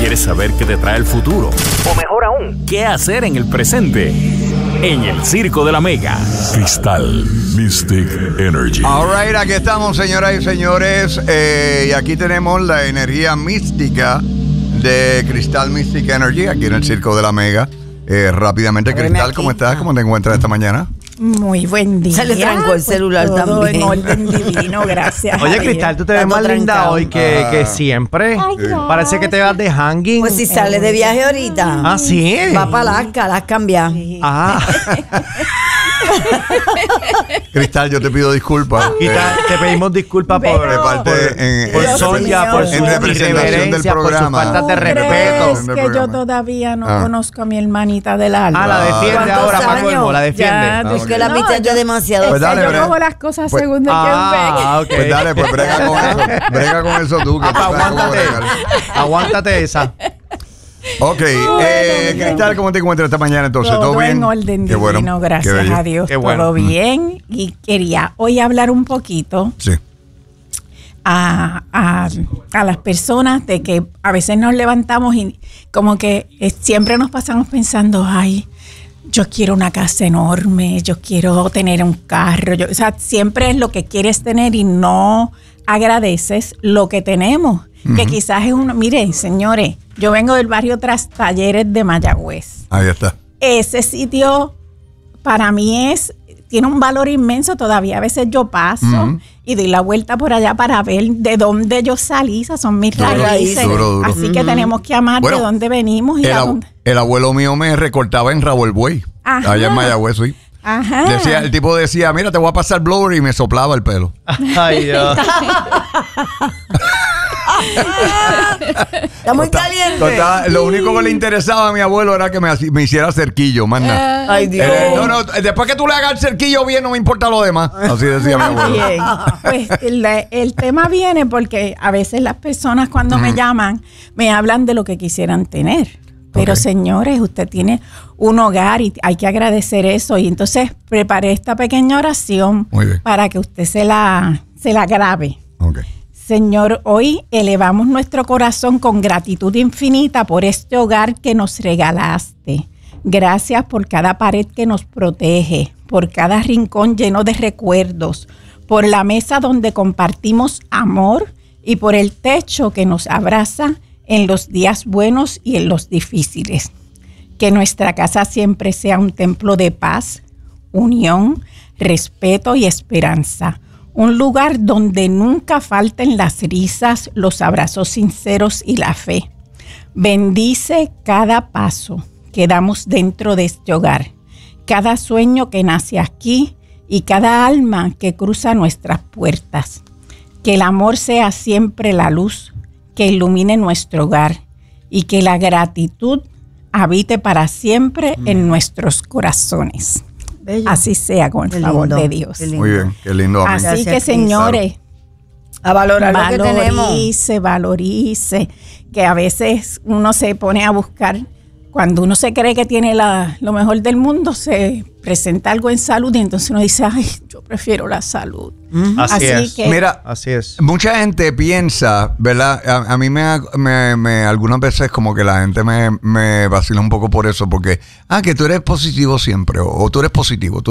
¿Quieres saber qué te trae el futuro? O mejor aún, ¿qué hacer en el presente? En el Circo de la Mega. Cristal Mystic Energy. All right, aquí estamos, señoras y señores. Y aquí tenemos la energía mística de Cristal Mystic Energy, aquí en el Circo de la Mega. Rápidamente, Cristal, ¿cómo estás? ¿Cómo te encuentras esta mañana? Muy buen día. Se le trancó el celular todo también. en orden divino, gracias. Oye, a Cristal, tú te Está ves más todo linda trancado. hoy que siempre. Ay, gracias. Parece que te vas de hanging. Pues si sale de viaje ahorita. Ah, sí. Va para Alaska, las cambia. Sí. Ah, Cristal, yo te pido disculpas. te pedimos disculpas por, de parte por Dios Sonia, mío. por su En representación del irreverencia, por su programa. falta de ¿Tú respeto. crees que yo todavía no conozco a mi hermanita del alma? Ah, la defiende ¿Cuántos ahora, años? Manuel, la defiende. Ya, Es que la No, mitad yo- es demasiado. Pues dale, yo Bre. cojo las cosas Pues- según de quién Ah, ok. Pues dale, pues brega con eso. Brega con eso tú. Que tú sabes cómo Aguántate. bregar. Aguántate esa. Ok, Cristal, ¿cómo te encuentras esta mañana entonces? Todo bien? en orden Qué divino, bueno, qué gracias bello. a Dios, Qué bueno. todo bien. Y quería hoy hablar un poquito Sí. a las personas de que a veces nos levantamos y como que siempre nos pasamos pensando, ay, yo quiero una casa enorme, yo quiero tener un carro. O sea, siempre es lo que quieres tener y no agradeces lo que tenemos. Que quizás es uno, miren, señores, yo vengo del barrio Tras Talleres de Mayagüez. Ahí está. Ese sitio para mí tiene un valor inmenso todavía. A veces yo paso y doy la vuelta por allá para ver de dónde yo salí. Esas son mis Duro, raíces. duro. Así que tenemos que amar Bueno, de dónde venimos y a dónde. El abuelo mío me recortaba en Rabo el Buey. Ajá. Allá en Mayagüez, sí. Ajá. El tipo decía, mira, te voy a pasar blower y me soplaba el pelo. Ay, Dios. Está muy caliente. Total, lo único que le interesaba a mi abuelo era que me hiciera cerquillo, manda. Ay, Dios. No, después que tú le hagas el cerquillo bien, no me importa lo demás. Así decía mi abuelo. Bien. Pues el tema viene porque a veces las personas cuando me llaman me hablan de lo que quisieran tener. Pero señores, usted tiene un hogar y hay que agradecer eso. Y entonces preparé esta pequeña oración Muy bien. para que usted se la grabe. Ok. Señor, hoy elevamos nuestro corazón con gratitud infinita por este hogar que nos regalaste. Gracias por cada pared que nos protege, por cada rincón lleno de recuerdos, por la mesa donde compartimos amor y por el techo que nos abraza en los días buenos y en los difíciles. Que nuestra casa siempre sea un templo de paz, unión, respeto y esperanza. Un lugar donde nunca falten las risas, los abrazos sinceros y la fe. Bendice cada paso que damos dentro de este hogar, cada sueño que nace aquí y cada alma que cruza nuestras puertas. Que el amor sea siempre la luz que ilumine nuestro hogar y que la gratitud habite para siempre en nuestros corazones. Bello. Así sea, con el Qué favor lindo, de Dios. qué lindo. Muy bien, qué lindo. Amén. Así Gracias, que, señores, A valorar lo que tenemos. valorice, que a veces uno se pone a buscar, cuando uno se cree que tiene lo mejor del mundo, se presenta algo en salud y entonces uno dice, ay, yo prefiero la salud. Así es. que Mira, Así es. mucha gente piensa, ¿verdad? A mí algunas veces como que la gente me vacila un poco por eso, porque, que tú eres positivo siempre, o tú eres positivo.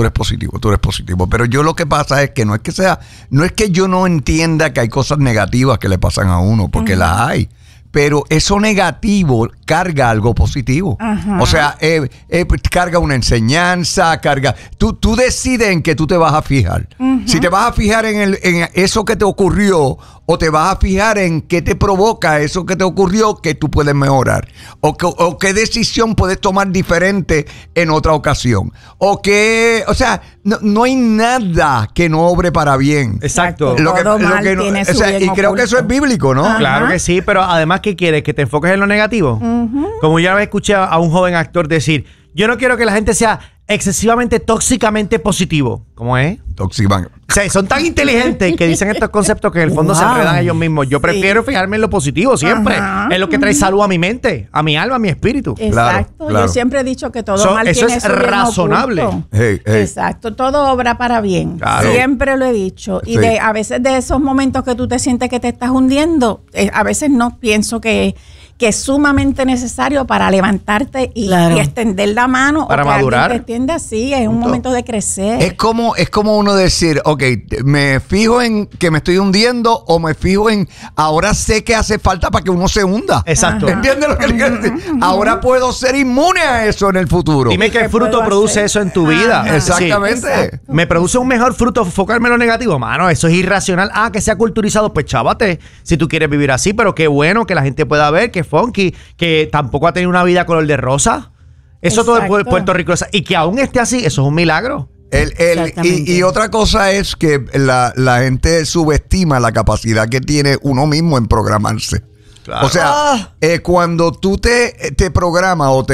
Pero yo lo que pasa es que no es que yo no entienda que hay cosas negativas que le pasan a uno, porque las hay. Pero eso negativo carga algo positivo. Ajá. O sea, carga una enseñanza, Tú decides en qué tú te vas a fijar. Si te vas a fijar en eso que te ocurrió, o te vas a fijar en qué te provoca eso que te ocurrió que tú puedes mejorar. O qué decisión puedes tomar diferente en otra ocasión. O sea, no hay nada que no obre para bien. Exacto. Todo mal tiene su bien y creo que eso es oculto. bíblico, ¿no? Ajá. Claro que sí, pero además, ¿qué quieres? ¿Que te enfoques en lo negativo? Como yo una vez escuché a un joven actor decir, yo no quiero que la gente sea excesivamente tóxicamente positivo. ¿Cómo es? Toxic. O sea, son tan inteligentes que dicen estos conceptos que en el fondo se enredan ellos mismos. Yo prefiero fijarme en lo positivo siempre. Ajá. Es lo que trae salud a mi mente, a mi alma, a mi espíritu. Exacto. Claro. Yo siempre he dicho que todo So, mal eso tiene es su bien razonable. oculto. Hey. Exacto. Todo obra para bien. Claro. Siempre lo he dicho. Y Sí. a veces de esos momentos que tú te sientes que te estás hundiendo, a veces no pienso que que es sumamente necesario para levantarte y extender la mano. Para o que madurar. alguien te extienda así, es un momento de crecer. Es como uno decir, ok, me fijo en que me estoy hundiendo o me fijo en ahora sé que hace falta para que uno se hunda. Exacto. ¿Entiendes lo que le quiero decir? Ahora puedo ser inmune a eso en el futuro. Dime qué ¿Qué fruto puedo produce hacer? eso en tu vida. Ajá. Exactamente. Sí. Me produce un mejor fruto enfocarme en lo negativo. Mano, eso es irracional. Que sea culturizado, pues chávate. Si tú quieres vivir así, pero qué bueno que la gente pueda ver que funky, que tampoco ha tenido una vida color de rosa. Eso todo Exacto. en Puerto Rico. Y que aún esté así, eso es un milagro. Y otra cosa es que la gente subestima la capacidad que tiene uno mismo en programarse. Claro. O sea, cuando tú te programas o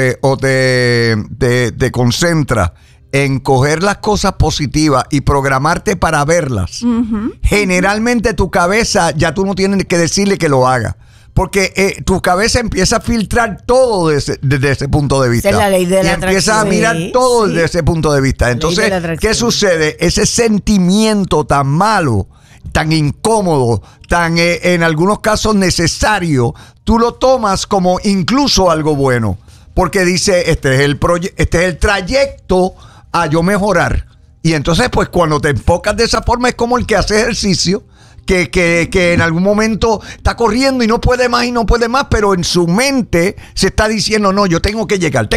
te concentras en coger las cosas positivas y programarte para verlas, generalmente tu cabeza ya tú no tienes que decirle que lo haga. Porque tu cabeza empieza a filtrar todo desde ese punto de vista. Esa es la ley de la y empieza a atracción. mirar todo desde ese punto de vista. Entonces, la atracción. ¿qué sucede? Ese sentimiento tan malo, tan incómodo, tan en algunos casos necesario, tú lo tomas como incluso algo bueno. Porque dice, este es el trayecto a yo mejorar. Y entonces, pues cuando te enfocas de esa forma, es como el que hace ejercicio, que en algún momento está corriendo y no puede más, pero en su mente se está diciendo, no, yo tengo que llegar.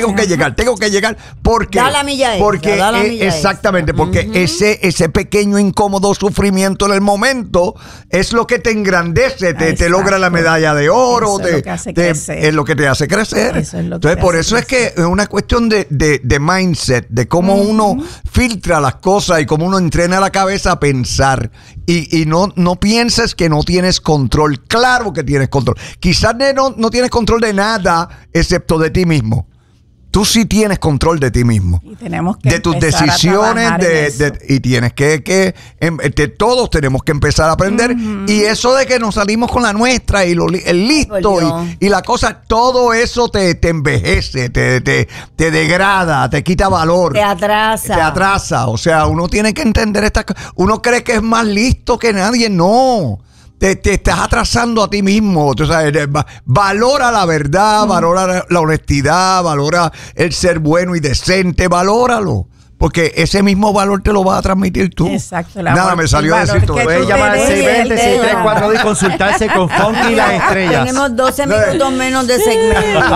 Porque, Da la milla extra, porque da la milla exactamente, extra. porque ese pequeño incómodo sufrimiento en el momento es lo que te engrandece, te Exacto. logra la medalla de oro, Eso es lo que hace crecer. es lo que te hace crecer. Eso es lo que Entonces, te por hace eso es crecer. que es una cuestión de mindset, de cómo uno filtra las cosas y cómo uno entrena la cabeza a pensar. Y no pienses que no tienes control. Claro que tienes control. Quizás no tienes control de nada excepto de ti mismo. Tú sí tienes control de ti mismo. Y tenemos que De tus empezar a decisiones, trabajar en eso. y tienes que todos tenemos que empezar a aprender. Y eso de que nos salimos con la nuestra y el listo Por Dios. y la cosa, todo eso te envejece, te degrada, te quita valor. Te atrasa. Te atrasa. O sea, uno tiene que entender estas cosas. Uno cree que es más listo que nadie. No. Te estás atrasando a ti mismo. Tú sabes, valora la verdad, valora la honestidad, valora el ser bueno y decente, valóralo. Porque ese mismo valor te lo vas a transmitir tú. Exacto. Nada, me salió a decir todo que eso. Puedes tú llamar al te des, 620-634 y consultarse con Funky y las estrellas. Tenemos 12 minutos menos de segmento.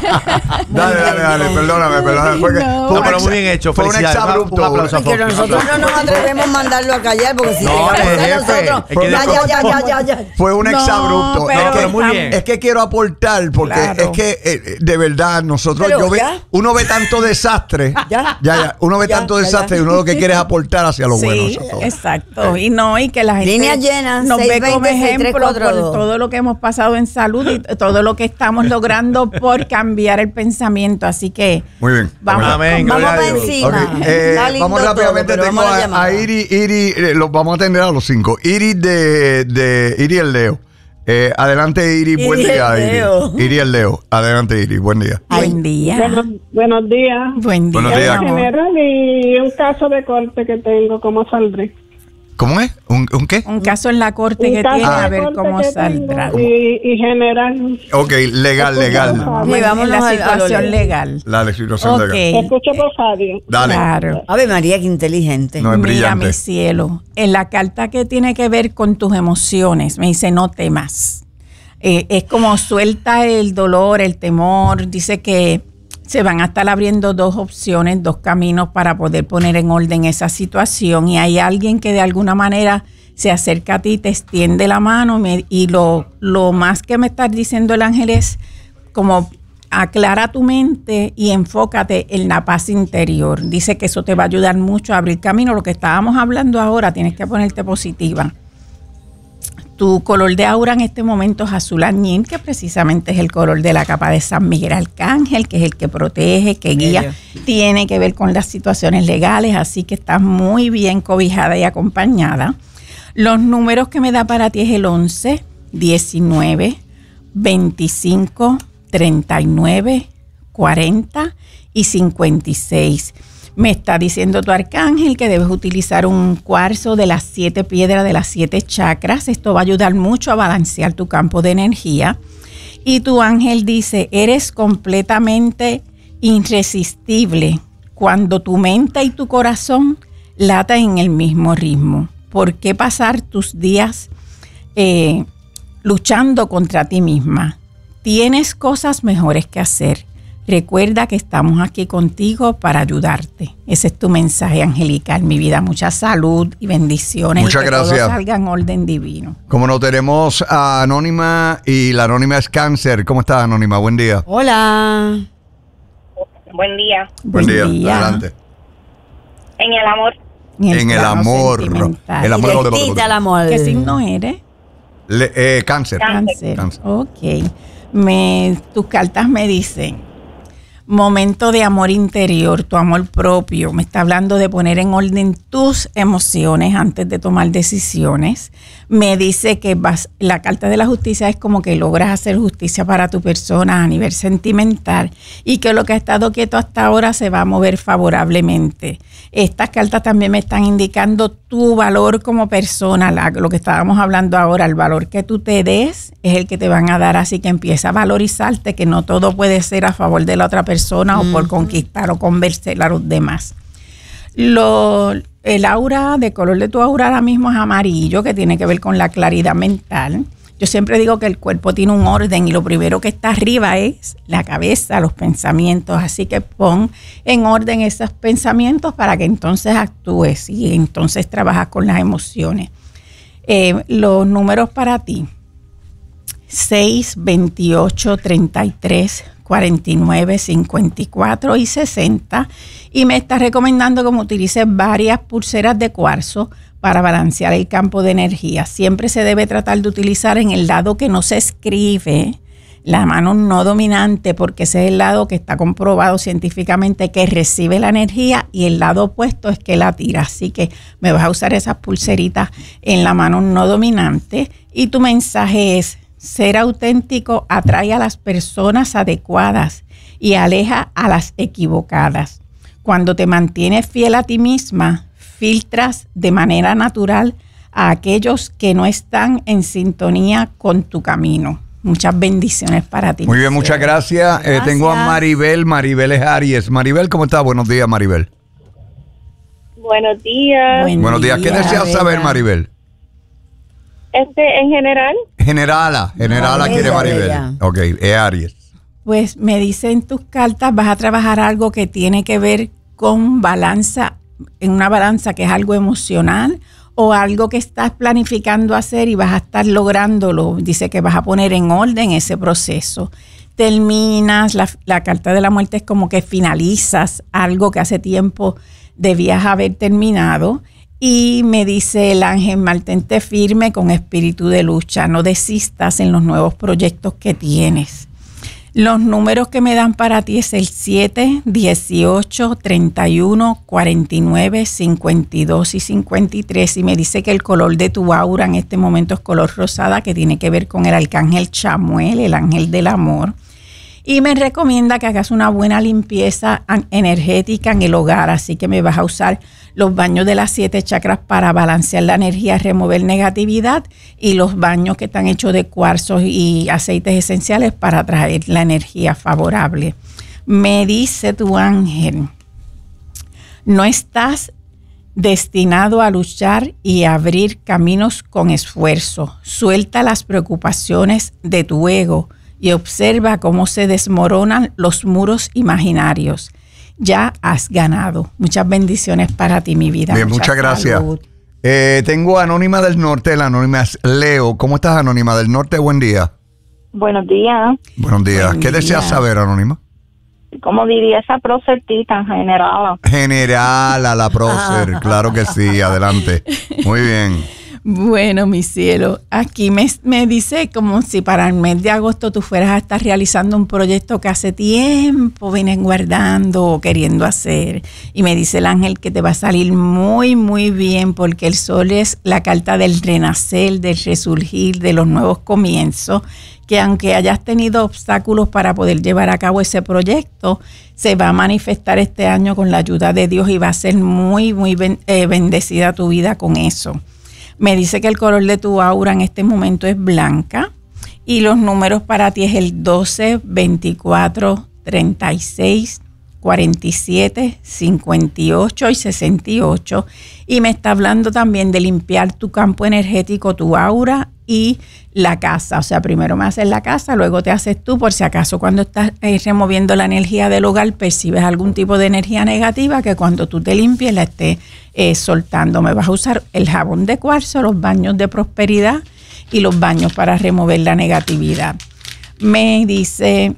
Dale, perdóname. Porque No. fue un pero muy bien hecho. Fue un Felicidades. exabrupto. Un aplauso a Que nosotros no nos atrevemos a mandarlo a callar porque si No, llegamos a jefe, nosotros. es que Ya. Fue un No, exabrupto. pero muy bien. Es que quiero aportar porque Claro. es que de verdad nosotros Pero ya. uno ve tanto desastre. Ya. Uno ve Ya, tanto ya, desastre y uno lo que quiere es aportar hacia lo bueno. Sí, eso es todo. exacto. Y que la gente Líneas llenas, nos ve como 620, ejemplo por 634. todo lo que hemos pasado en salud y todo lo que estamos logrando por cambiar el pensamiento. Así que Muy bien. vamos, Amén, Vamos gloria a para Dios. encima. Ok, Está lindo vamos rápidamente, todo, pero tengo vamos a la a llamada. Iri, los vamos a atender a los 5. Iri de Iri el Leo. Adelante, Iri, buen Iri día, el Leo. Iri el Leo. Adelante, Iri, buen día. buen día. Buenos días. Buen día. Buenos días. mi amor. General y un caso de corte que tengo, ¿cómo saldré? ¿Cómo es? ¿Un qué? Un caso en la corte Un que caso tiene, de a ver corte cómo que saldrá. tengo y general. Ok, legal. Sí, vámonos En la a lo situación legal. legal. La situación Ok. legal. Escucho por radio. Dale. Claro. Ave María, qué inteligente. No, es Mira, brillante. mi cielo, en la carta que tiene que ver con tus emociones, me dice no temas. Es como suelta el dolor, el temor. Dice que se van a estar abriendo dos opciones, dos caminos para poder poner en orden esa situación. Y hay alguien que de alguna manera se acerca a ti, te extiende la mano y lo más que me está diciendo el ángel es como aclara tu mente y enfócate en la paz interior. Dice que eso te va a ayudar mucho a abrir camino. Lo que estábamos hablando ahora, tienes que ponerte positiva. Tu color de aura en este momento es azul añil, que precisamente es el color de la capa de San Miguel Arcángel, que es el que protege, que guía. Bello. Tiene que ver con las situaciones legales, así que estás muy bien cobijada y acompañada. Los números que me da para ti es el 11, 19, 25, 39, 40 y 56. Me está diciendo tu arcángel que debes utilizar un cuarzo de las 7 piedras de las 7 chakras. Esto va a ayudar mucho a balancear tu campo de energía. Y tu ángel dice, eres completamente irresistible cuando tu mente y tu corazón latan en el mismo ritmo. ¿Por qué pasar tus días luchando contra ti misma? Tienes cosas mejores que hacer. Recuerda que estamos aquí contigo para ayudarte. Ese es tu mensaje angelical, mi vida. Mucha salud y bendiciones. Muchas y que gracias. todo salga en orden divino. Como no tenemos a Anónima y la Anónima es Cáncer. ¿Cómo estás, Anónima? Buen día. Hola. Buen día. Buen día. Adelante. En el amor. En el plano amor. sentimental. El amor. Directita al amor. ¿Qué signo eres? Cáncer. Cáncer. Cáncer. Ok. Tus cartas me dicen, momento de amor interior, tu amor propio. Me está hablando de poner en orden tus emociones antes de tomar decisiones. Me dice que la carta de la justicia es como que logras hacer justicia para tu persona a nivel sentimental y que lo que ha estado quieto hasta ahora se va a mover favorablemente. Estas cartas también me están indicando tu valor como persona, lo que estábamos hablando ahora, el valor que tú te des es el que te van a dar, así que empieza a valorizarte, que no todo puede ser a favor de la otra persona o por conquistar o convencer a los demás. El aura, de color de tu aura ahora mismo es amarillo, que tiene que ver con la claridad mental. Yo siempre digo que el cuerpo tiene un orden y lo primero que está arriba es la cabeza, los pensamientos. Así que pon en orden esos pensamientos para que entonces actúes y entonces trabajas con las emociones. Los números para ti: 6, 28, 33, 49, 54 y 60. Y me está recomendando que utilices varias pulseras de cuarzo para balancear el campo de energía. Siempre se debe tratar de utilizar en el lado que no se escribe, la mano no dominante, porque ese es el lado que está comprobado científicamente que recibe la energía y el lado opuesto es que la tira. Así que me vas a usar esas pulseritas en la mano no dominante y tu mensaje es: ser auténtico atrae a las personas adecuadas y aleja a las equivocadas. Cuando te mantienes fiel a ti misma, filtras de manera natural a aquellos que no están en sintonía con tu camino. Muchas bendiciones para ti. Muy bien, muchas gracias. Tengo a Maribel. Maribel es Aries. Maribel, ¿cómo estás? Buenos días, Maribel. Buenos días. Buenos días. ¿Qué deseas saber, Maribel? En general. Generala quiere Maribel. Bella. Ok, es Aries. Pues me dicen tus cartas, vas a trabajar algo que tiene que ver con balanza, en una balanza que es algo emocional o algo que estás planificando hacer y vas a estar lográndolo. Dice que vas a poner en orden ese proceso. Terminas, la carta de la muerte es como que finalizas algo que hace tiempo debías haber terminado. Y me dice el ángel, mantente firme con espíritu de lucha, no desistas en los nuevos proyectos que tienes. Los números que me dan para ti es el 7, 18, 31, 49, 52 y 53. Y me dice que el color de tu aura en este momento es color rosada, que tiene que ver con el arcángel Chamuel, el ángel del amor. Y me recomienda que hagas una buena limpieza energética en el hogar. Así que me vas a usar los baños de las 7 chakras para balancear la energía, remover negatividad, y los baños que están hechos de cuarzos y aceites esenciales para traer la energía favorable. Me dice tu ángel, no estás destinado a luchar y abrir caminos con esfuerzo. Suelta las preocupaciones de tu ego y observa cómo se desmoronan los muros imaginarios. Ya has ganado. Muchas bendiciones para ti, mi vida. Bien, muchas gracias. Tengo a Anónima del Norte, la Anónima es Leo. ¿Cómo estás, Anónima del Norte? Buen día. Buenos días. Buenos días. ¿Qué deseas saber, Anónima? ¿Cómo diría esa procertita general? General a la prócer, claro que sí, adelante. Muy bien. Bueno, mi cielo, aquí me dice como si para el mes de agosto tú fueras a estar realizando un proyecto que hace tiempo vienes guardando o queriendo hacer. Y me dice el ángel que te va a salir muy, muy bien, porque el sol es la carta del renacer, del resurgir, de los nuevos comienzos, que aunque hayas tenido obstáculos para poder llevar a cabo ese proyecto, se va a manifestar este año con la ayuda de Dios y va a ser muy, muy bendecida tu vida con eso. Me dice que el color de tu aura en este momento es blanca Y los números para ti es el 12, 24, 36, 47, 58 y 68. Y me está hablando también de limpiar tu campo energético, tu aura y la casa. O sea, primero me haces la casa, luego te haces tú, por si acaso cuando estás removiendo la energía del hogar percibes algún tipo de energía negativa, que cuando tú te limpies la estés soltando. Me vas a usar el jabón de cuarzo, los baños de prosperidad y los baños para remover la negatividad. Me dice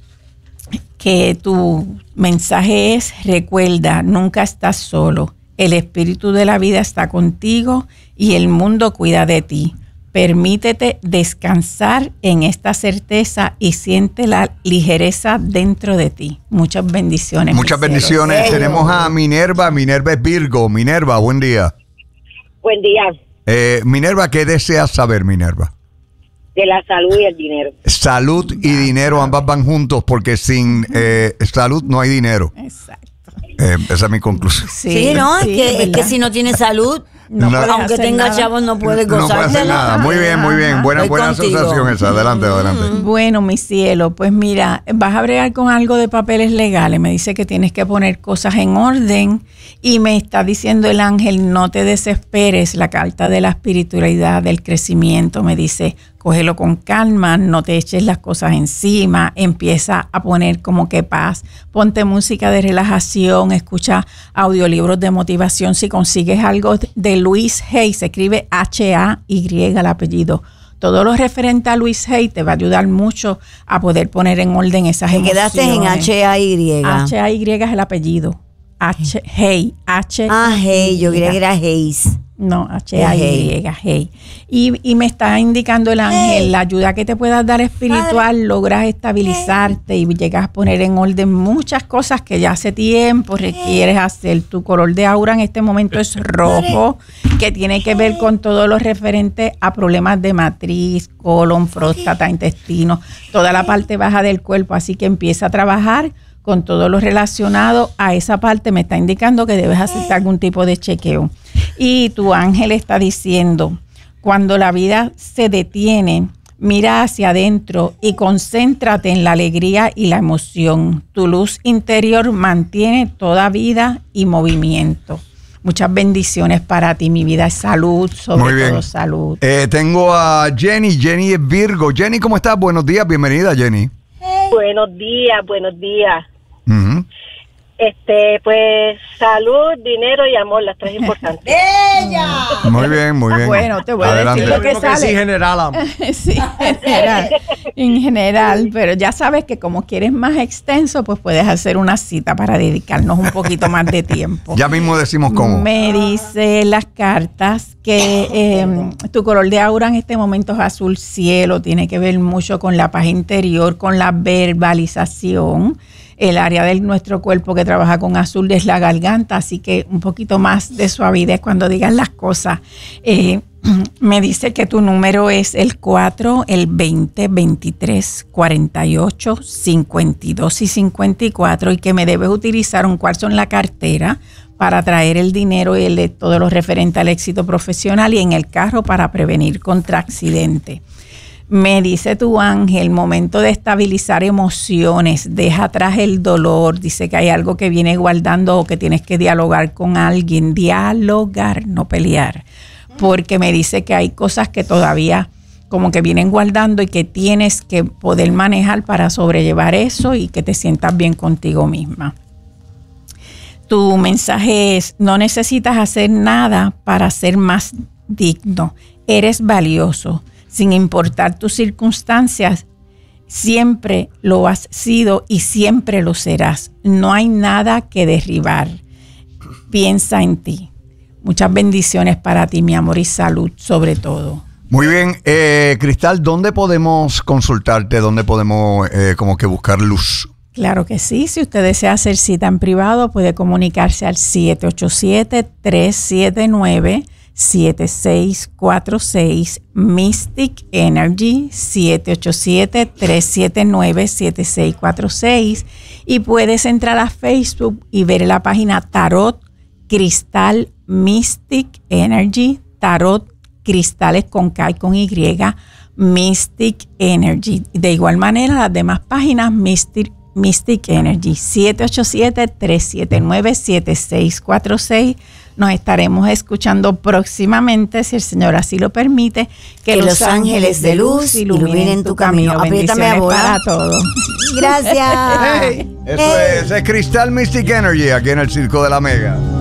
que tu mensaje es: recuerda, nunca estás solo. El espíritu de la vida está contigo y el mundo cuida de ti. Permítete descansar en esta certeza y siente la ligereza dentro de ti. Muchas bendiciones. Muchas bendiciones. Tenemos a Minerva. Minerva es Virgo. Minerva, buen día. Buen día. Minerva, ¿qué deseas saber, Minerva? De la salud y el dinero. Salud y dinero, ambas van juntos, porque sin salud no hay dinero. Exacto. Esa es mi conclusión. Sí, ¿no? Es que si no tienes salud, aunque tengas chavos, no puedes gozar. No puedes hacer nada. Muy bien, muy bien. Buena asociación esa. Adelante, adelante. Bueno, mi cielo, pues mira, vas a bregar con algo de papeles legales. Me dice que tienes que poner cosas en orden y me está diciendo el ángel: no te desesperes. La carta de la espiritualidad, del crecimiento, me dice: cógelo con calma, no te eches las cosas encima, empieza a poner como que paz, ponte música de relajación, escucha audiolibros de motivación. Si consigues algo de Luis Hay, se escribe H-A-Y el apellido. Todo lo referente a Luis Hay te va a ayudar mucho a poder poner en orden esas emociones. Quedaste en H-A-Y. H-A-Y es el apellido. Hay. Hay, yo creía que era Hayes. No, H-A-Y, Hey. Y me está indicando el ángel, la ayuda que te puedas dar espiritual, logras estabilizarte y llegas a poner en orden muchas cosas que ya hace tiempo requieres hacer. Tu color de aura en este momento es rojo, que tiene que ver con todo lo referente a problemas de matriz, colon, próstata, intestino, toda la parte baja del cuerpo. Así que empieza a trabajar con todo lo relacionado a esa parte. Me está indicando que debes hacer algún tipo de chequeo. Y tu ángel está diciendo: cuando la vida se detiene, mira hacia adentro y concéntrate en la alegría y la emoción. Tu luz interior mantiene toda vida y movimiento. Muchas bendiciones para ti, mi vida. Es salud, sobre todo salud. Tengo a Jenny. Jenny es Virgo. Jenny, ¿cómo estás? Buenos días, bienvenida, Jenny. Buenos días, buenos días. Uh-huh. Pues salud, dinero y amor, las tres importantes. ¡Bella! Muy bien, muy bien. Bueno, te voy a decir lo que sale. Sí, general. Sí, en general, pero ya sabes que como quieres más extenso, pues puedes hacer una cita para dedicarnos un poquito más de tiempo. Ya mismo decimos cómo. Me dice las cartas que tu color de aura en este momento es azul cielo, tiene que ver mucho con la paz interior, con la verbalización. El área de nuestro cuerpo que trabaja con azul es la garganta, así que un poquito más de suavidez cuando digas las cosas. Me dice que tu número es el 4, el 20, 23, 48, 52 y 54 y que me debes utilizar un cuarzo en la cartera para traer el dinero y todo lo referente al éxito profesional, y en el carro para prevenir contra accidente. Me dice tu ángel: momento de estabilizar emociones, deja atrás el dolor. Dice que hay algo que viene guardando o que tienes que dialogar con alguien. Dialogar, no pelear. Porque me dice que hay cosas que todavía como que vienen guardando y que tienes que poder manejar para sobrellevar eso y que te sientas bien contigo misma. Tu mensaje es: no necesitas hacer nada para ser más digno. Eres valioso. Sin importar tus circunstancias, siempre lo has sido y siempre lo serás. No hay nada que derribar. Piensa en ti. Muchas bendiciones para ti, mi amor, y salud sobre todo. Muy bien. Cristal, ¿dónde podemos consultarte? ¿Dónde podemos como que buscar luz? Claro que sí. Si usted desea hacer cita en privado, puede comunicarse al 787-379-7646, Mystic Energy, 787-379-7646, y puedes entrar a Facebook y ver la página Tarot Cristal Mystic Energy, Tarot Cristales con K y con Y, Mystic Energy. De igual manera, las demás páginas Mystic Energy. 787-379-7646. Nos estaremos escuchando próximamente, si el Señor así lo permite. Que los ángeles de luz iluminen tu camino. Apriétame a para todos. Gracias. Eso es Cristal Mystic Energy aquí en el Circo de la Mega.